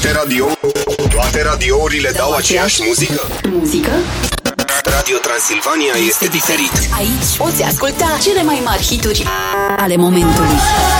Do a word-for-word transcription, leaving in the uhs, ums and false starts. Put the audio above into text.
Toate radio, toate radiourile dau aceeași muzică? Muzică? Radio Transilvania este diferit. Aici poți asculta cele mai mari hituri ale momentului.